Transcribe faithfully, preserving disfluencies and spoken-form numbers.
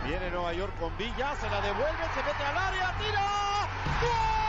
Viene Nueva York con Villa, se la devuelve, se mete al área, tira. ¡Gol!